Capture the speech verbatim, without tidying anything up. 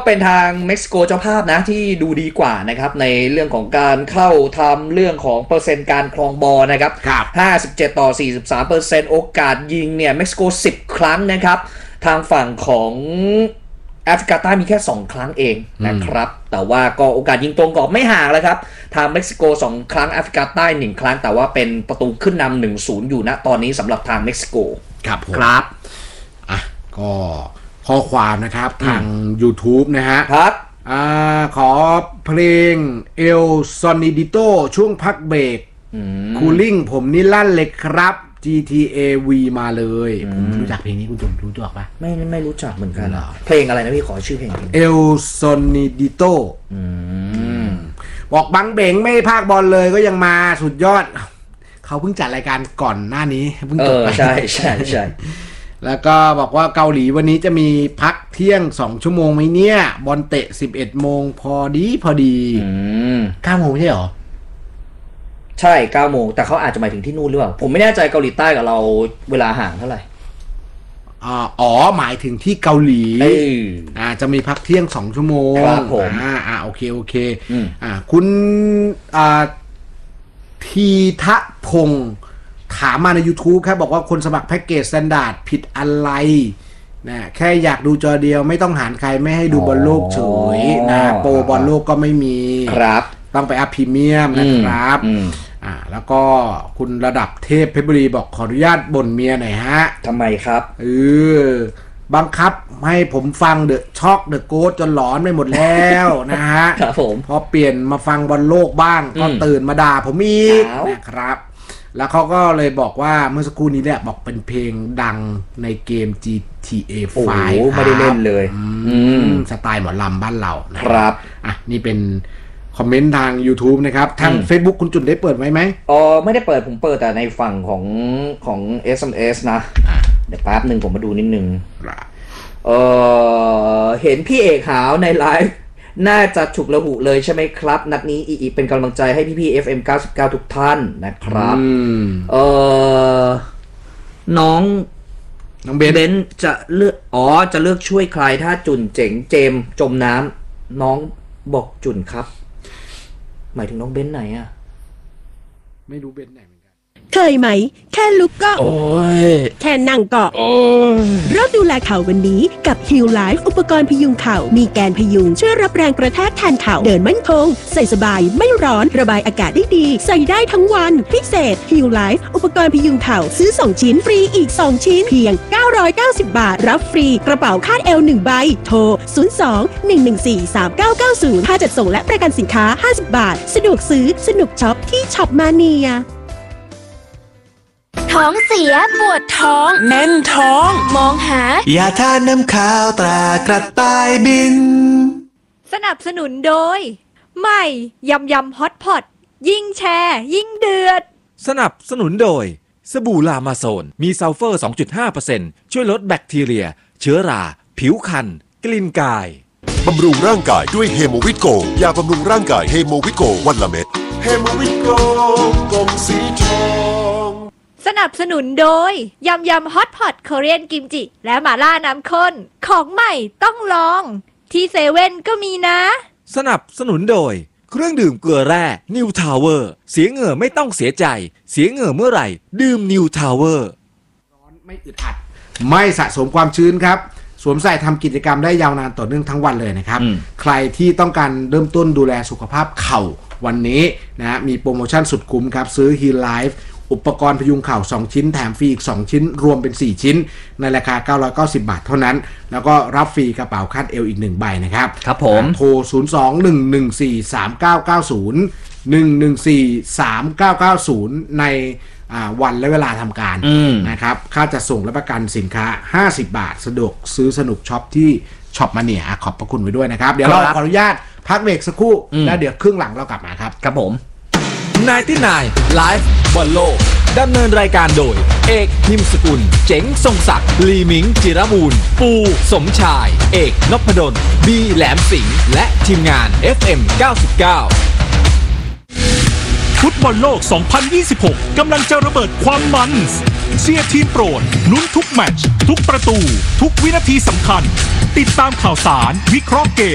เป็นทางเม็กซิโกเจ้าภาพนะที่ดูดีกว่านะครับในเรื่องของการเข้าทำเรื่องของเปอร์เซ็นต์การครองบอลนะครับห้าสิบเจ็ดต่อสี่สิบสามเปอร์เซ็นต์ โอกาสยิงเนี่ยเม็กซิโกสิบครั้งนะครับทางฝั่งของแอฟริกาใต้มีแค่สองครั้งเองนะครับแต่ว่าก็โอกาสยิงตรงกรอบไม่ห่างแล้วครับทางเม็กซิโกสองครั้งแอฟริกาใต้หนึ่งครั้งแต่ว่าเป็นประตูขึ้นนำ หนึ่งศูนย์ อยู่ณตอนนี้สำหรับทางเม็กซิโกครับครับอ่ะก็ข้อความนะครับทาง YouTube นะฮะครับอ่าขอเพลง El Sonidito ช่วงพักเบรกคูลิ่งผมนี่ลั่นเลยครับ จี ที เอ วี มาเลยผมรู้จักเพลงนี้คุณจุ๋มรู้จักปะไม่ไม่รู้จักเหมือนกันเพลงอะไรนะพี่ขอชื่อเพลง El Sonidito บอกบังเบงไม่ภาคบอลเลยก็ยังมาสุดยอดเขาเพิ่งจัดรายการก่อนหน้านี้เพิ่งจบไปใช่ใช่ใช่แล้วก็บอกว่าเกาหลีวันนี้จะมีพักเที่ยงสองชั่วโมงไหมเนี่ยบอลเตะสิบเอ็ดโมงพอดีพอดีเก้าโมงใช่หรอใช่เก้าโมงแต่เขาอาจจะหมายถึงที่นู่นหรือเปล่าผมไม่แน่ใจเกาหลีใต้กับเราเวลาห่างเท่าไหร่อ๋อหมายถึงที่เกาหลีอ่าจะมีพักเที่ยงสองชั่วโมงครับผมอ่าอ่าโอเคโอเคอ่าคุณอ่าทีทะพงศ์ถามมาใน YouTube ครับบอกว่าคนสมัครแพ็กเกจสแตนดาร์ดผิดอะไรนะแค่อยากดูจอเดียวไม่ต้องหารใครไม่ให้ดูบอลโลกเฉยนะโปรบอลโลกก็ไม่มีครับต้องไปอัพพรีเมียมนะครับอ่าแล้วก็คุณระดับเทพเพชรบุรีบอกขออนุญาตบ่นเมียหน่อยฮะทำไมครับเออบังคับให้ผมฟังเดอะช็อกเดอะโกสจนหลอนไปหมดแล้วนะฮะครับผมพอเปลี่ยนมาฟังบอลโลกบ้างก็ตื่นมาด่าผมอีกนะครับแล้วเขาก็เลยบอกว่าเมื่อสักครู่นี้เนี่ยบอกเป็นเพลงดังในเกม จี ที เอ ไฟว์โอ้ไม่ได้เล่นเลยสไตล์หมอลำบ้านเรานะครับอ่ะนี่เป็นคอมเมนต์ทาง YouTube นะครับทาง Facebook คุณจุนได้เปิดไว้ไหมอ๋อไม่ได้เปิดผมเปิดแต่ในฝั่งของของ เอส เอ็ม เอส นะเดี๋ยวแป๊บนึงผมมาดูนิดนึงเออเห็นพี่เอกหาวในไลฟ์น่าจะฉุกระหุเลยใช่ไหมครับนัดนี้อีอีเป็นกำลังใจให้พี่ๆ เอฟ เอ็ม เก้าสิบเก้าทุกท่านนะครับเออน้องน้องเบนจะเลือกอ๋อจะเลือกช่วยใครถ้าจุนเจ๋งเจมจมน้ำน้องบอกจุนครับหมายถึงน้องเบนไหนอ่ะไม่รู้เบนไหนเคยไหมแค่ลุกก็โอ้ยแค่นั่งก็โอ้ยเริ่มดูแลเข่าวันนี้กับ Heal Life อุปกรณ์พยุงเข่ามีแกนพยุงช่วยรับแรงกระแทกแทนเข่าเดินมั่นคงใส่สบายไม่ร้อนระบายอากาศได้ดีใส่ได้ทั้งวันพิเศษ Heal Life อุปกรณ์พยุงเข่าซื้อสองชิ้นฟรีอีกสองชิ้นเพียงเก้าร้อยเก้าสิบบาทรับฟรีกระเป๋าคาดเอวหนึ่งใบโทรศูนย์ สอง หนึ่ง หนึ่ง สี่ สาม เก้า เก้า ศูนย์ค่าจัดส่งและประกันสินค้าห้าสิบบาทสะดวกซื้อสนุกช็อปที่ช็อปมาเนียท้องเสียปวดท้องแน่นท้องมองหายาทาน้ำขาวตรากระต่ายบินสนับสนุนโดยใหม่ยำยำฮอตพอตยิ่งแชร์ยิ่งเดือดสนับสนุนโดยสบู่ลามาโซนมีซัลเฟอร์ สองจุดห้าเปอร์เซ็นต์ ช่วยลดแบคทีเรียเชื้อราผิวคันกลิ่นกายบำรุงร่างกายด้วยเฮโมวิตโกยาบำรุงร่างกายเฮโมวิตโกวันละเม็ดเฮโมวิตโกกลมสีทองสนับสนุนโดยยำยำฮอตพอตโคเรียนกิมจิและหม่าล่าน้ำข้นของใหม่ต้องลองที่เซเว่นก็มีนะสนับสนุนโดยเครื่องดื่มเกลือแร่นิวทาวเวอร์เสียเหงื่อไม่ต้องเสียใจเสียเหงื่อเมื่อไหร่ดื่มนิวทาวเวอร์ร้อนไม่อึดอัดไม่สะสมความชื้นครับสวมใส่ทำกิจกรรมได้ยาวนานต่อเนื่องทั้งวันเลยนะครับใครที่ต้องการเริ่มต้นดูแลสุขภาพเข่าวันนี้นะมีโปรโมชั่นสุดคุ้มครับซื้อ Heal Lifeอุปกรณ์พยุงเข่าสองชิ้นแถมฟรีอีกสองชิ้นรวมเป็นสี่ชิ้นในราคาเก้าร้อยเก้าสิบบาทเท่านั้นแล้วก็รับฟรีกระเป๋าคาดเอวอีกหนึ่งใบนะครับครับผมโทรศูนย์ สอง หนึ่ง หนึ่ง สี่ สาม เก้า เก้า ศูนย์ หนึ่ง หนึ่ง สี่ สาม เก้า เก้า ศูนย์ในวันและเวลาทำการนะครับค่าจัดส่งและประกันสินค้าห้าสิบบาทสะดวกซื้อสนุกช็อปที่ช็อปมาเนี่ยขอบพระคุณไปด้วยนะครับเดี๋ยวเราขออนุญาตพักเบรกสักครู่แล้วเดี๋ยวครึ่งหลังเรากลับมาครับครับผมนายที่นายไลฟ์บอลโลกดำเนินรายการโดยเอกนิมสกุลเจ๋งทรงศักดิ์ลีมิงจิรบูรณ์ปูสมชายเอกนพดลบีแหลมสิงห์และทีมงาน เอฟ เอ็ม เก้าสิบเก้าฟุตบอลโลก สองพันยี่สิบหก กำลังจะระเบิดความมันเชียร์ทีมโปรดลุ้นทุกแมตช์ทุกประตูทุกวินาทีสำคัญติดตามข่าวสารวิเคราะห์เกม